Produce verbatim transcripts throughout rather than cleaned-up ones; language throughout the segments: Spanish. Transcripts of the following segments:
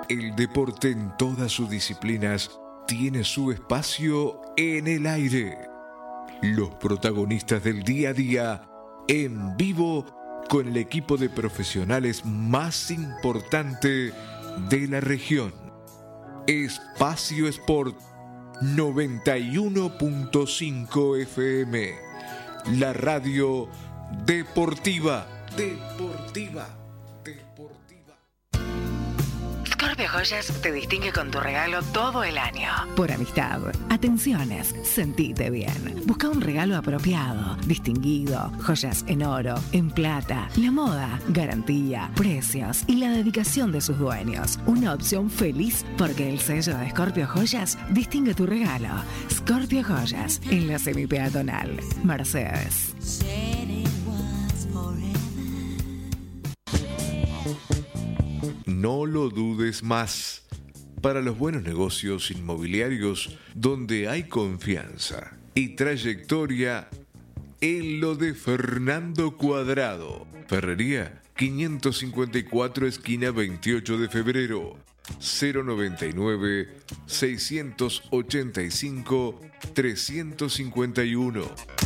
El deporte en todas sus disciplinas tiene su espacio en el aire. Los protagonistas del día a día en vivo con el equipo de profesionales más importante de la región. Espacio Sport noventa y uno punto cinco F M. La radio deportiva. Deportiva. Deportiva. Scorpio Joyas te distingue con tu regalo todo el año. Por amistad, atenciones, sentite bien. Busca un regalo apropiado, distinguido, joyas en oro, en plata, la moda, garantía, precios y la dedicación de sus dueños. Una opción feliz porque el sello de Scorpio Joyas distingue tu regalo. Scorpio Joyas, en la semipeatonal. Mercedes. No lo dudes más. Para los buenos negocios inmobiliarios donde hay confianza y trayectoria, en lo de Fernando Cuadrado. Ferrería quinientos cincuenta y cuatro, esquina veintiocho de febrero. cero noventa y nueve, seiscientos ochenta y cinco, trescientos cincuenta y uno.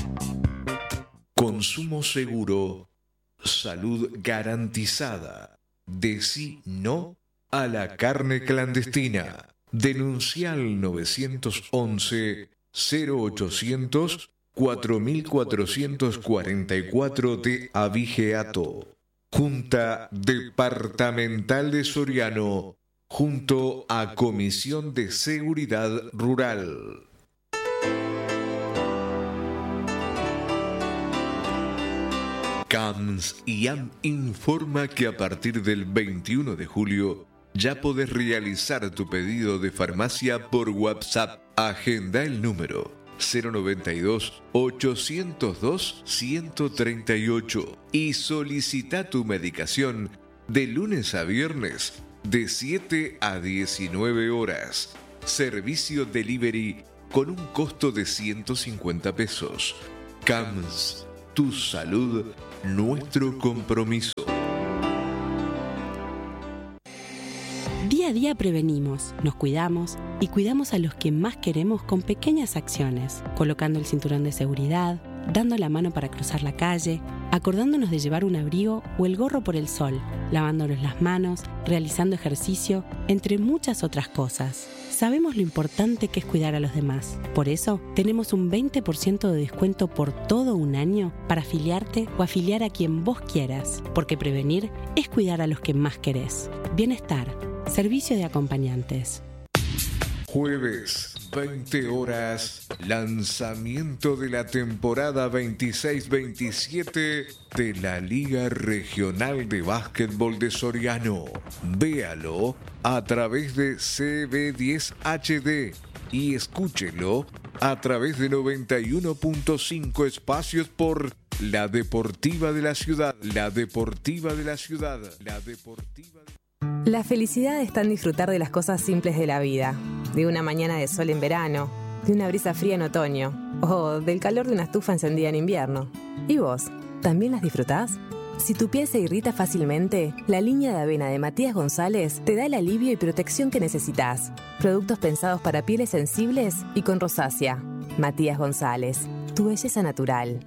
Consumo seguro. Salud garantizada. Decí no a la carne clandestina. Denuncia al nueve once, cero ochocientos, cuatro cuatrocientos cuarenta y cuatro de Avigeato. Junta Departamental de Soriano, junto a Comisión de Seguridad Rural. C A M S I A M informa que a partir del veintiuno de julio ya podés realizar tu pedido de farmacia por WhatsApp. Agenda el número cero noventa y dos, ochocientos dos, ciento treinta y ocho y solicita tu medicación de lunes a viernes de siete a diecinueve horas. Servicio delivery con un costo de ciento cincuenta pesos. C A M S, tu salud, nuestro compromiso. Día a día prevenimos, nos cuidamos y cuidamos a los que más queremos con pequeñas acciones, colocando el cinturón de seguridad, dando la mano para cruzar la calle, acordándonos de llevar un abrigo o el gorro por el sol, lavándonos las manos, realizando ejercicio, entre muchas otras cosas. Sabemos lo importante que es cuidar a los demás. Por eso, tenemos un veinte por ciento de descuento por todo un año para afiliarte o afiliar a quien vos quieras, porque prevenir es cuidar a los que más querés. Bienestar. Servicio de acompañantes. Jueves, veinte horas, lanzamiento de la temporada veintiséis veintisiete de la Liga Regional de Básquetbol de Soriano. Véalo a través de C B diez H D y escúchelo a través de noventa y uno punto cinco espacios por La Deportiva de la Ciudad. La Deportiva de la Ciudad. La Deportiva de... La felicidad está en disfrutar de las cosas simples de la vida, de una mañana de sol en verano, de una brisa fría en otoño o del calor de una estufa encendida en invierno. ¿Y vos? ¿También las disfrutás? Si tu piel se irrita fácilmente, la línea de avena de Matías González te da el alivio y protección que necesitas. Productos pensados para pieles sensibles y con rosácea. Matías González, tu belleza natural.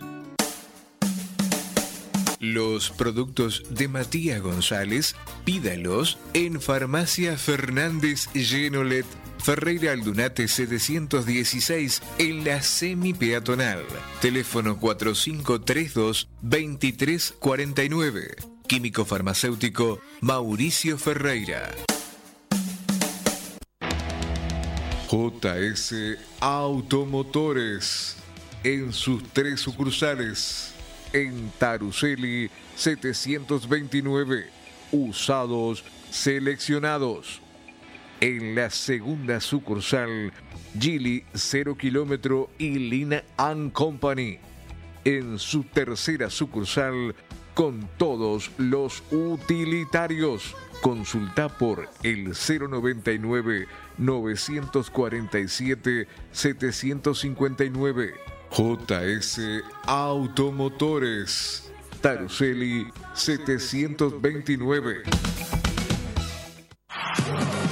Los productos de Matías González, pídalos en Farmacia Fernández Genolet, Ferreira Aldunate setecientos dieciséis, en la semi-peatonal. Teléfono cuatro cinco tres dos, veintitrés cuarenta y nueve. Químico farmacéutico Mauricio Ferreira. J S Automotores, en sus tres sucursales. En Taruceli setecientos veintinueve, usados seleccionados. En la segunda sucursal, Gili cero kilómetro y Lina and Company. En su tercera sucursal, con todos los utilitarios. Consulta por el cero noventa y nueve, novecientos cuarenta y siete, setecientos cincuenta y nueve. J S Automotores, Taruceli setecientos veintinueve.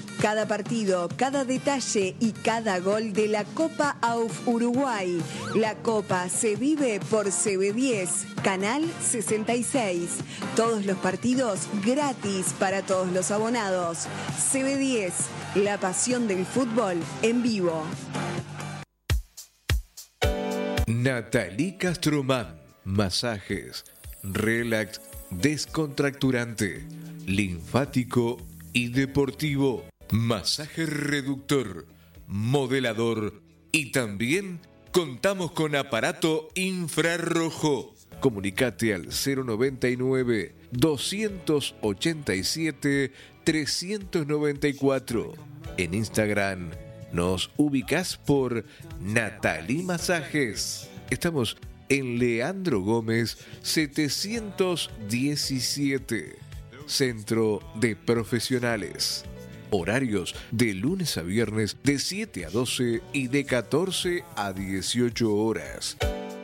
cada partido, cada detalle y cada gol de la Copa A U F Uruguay. La Copa se vive por C B diez, Canal sesenta y seis. Todos los partidos gratis para todos los abonados. C B diez, la pasión del fútbol en vivo. Nathalie Castromán, masajes, relax, descontracturante, linfático y deportivo, masaje reductor, modelador y también contamos con aparato infrarrojo. Comunicate al cero noventa y nueve, doscientos ochenta y siete, trescientos noventa y cuatro. En Instagram nos ubicás por Nathalie Masajes. Estamos en Leandro Gómez setecientos diecisiete, Centro de Profesionales. Horarios de lunes a viernes de siete a doce y de catorce a dieciocho horas.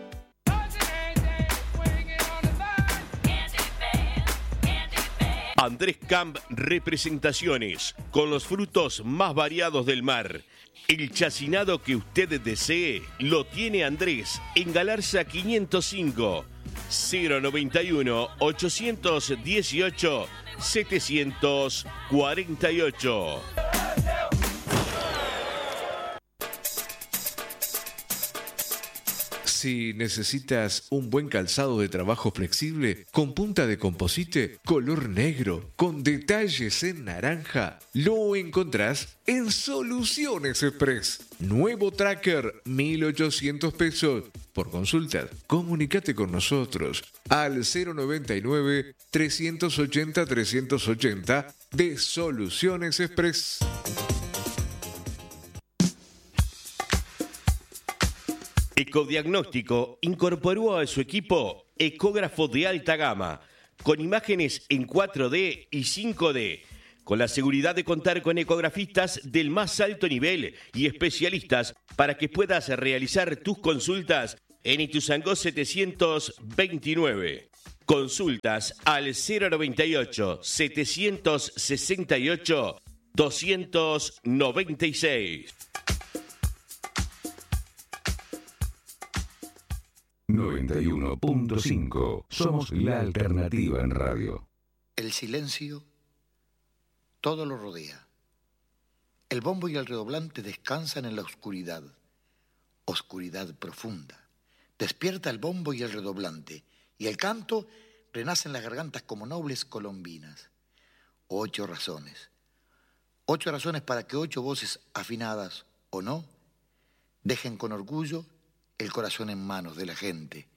Andrés Camp Representaciones, con los frutos más variados del mar. El chacinado que usted desee lo tiene Andrés en Galarza quinientos cinco, cero noventa y uno, ochocientos dieciocho, setecientos cuarenta y ocho. Si necesitas un buen calzado de trabajo flexible, con punta de composite, color negro, con detalles en naranja, lo encontrás en Soluciones Express. Nuevo Tracker, mil ochocientos pesos. Por consulta, comunícate con nosotros al cero noventa y nueve, trescientos ochenta, trescientos ochenta de Soluciones Express. Ecodiagnóstico incorporó a su equipo ecógrafo de alta gama, con imágenes en cuatro D y cinco D, con la seguridad de contar con ecografistas del más alto nivel y especialistas para que puedas realizar tus consultas en Ituzaingó setecientos veintinueve. Consultas al cero noventa y ocho, setecientos sesenta y ocho, doscientos noventa y seis. noventa y uno punto cinco. Somos la alternativa en radio. El silencio todo lo rodea. El bombo y el redoblante descansan en la oscuridad. Oscuridad profunda. Despierta el bombo y el redoblante, y el canto renace en las gargantas como nobles colombinas. Ocho razones. Ocho razones para que ocho voces afinadas o no dejen con orgullo el corazón en manos de la gente